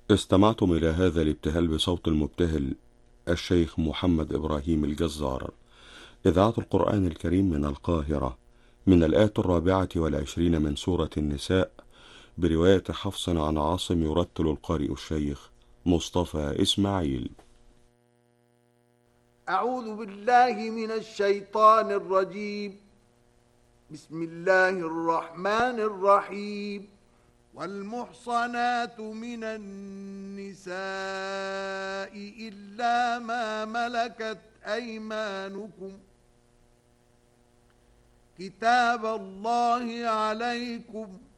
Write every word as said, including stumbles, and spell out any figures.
استمعتم إلى هذا الابتهال بصوت المبتهل الشيخ محمد إبراهيم الجزار. إذاعة القرآن الكريم من القاهرة، من الآية الرابعة والعشرين من سورة النساء، برواية حفص عن عاصم، يرتل القارئ الشيخ مصطفى إسماعيل. أعوذ بالله من الشيطان الرجيم. بسم الله الرحمن الرحيم. والمحصنات من النساء إلا ما ملكت أيمانكم كتاب الله عليكم